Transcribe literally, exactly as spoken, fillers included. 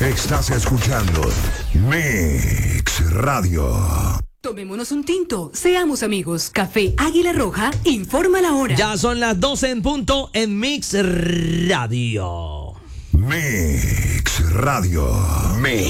Estás escuchando Mix Radio. Tomémonos un tinto, seamos amigos. Café Águila Roja informa la hora. Ya son las doce en punto en Mix Radio. Mix Radio. Mix.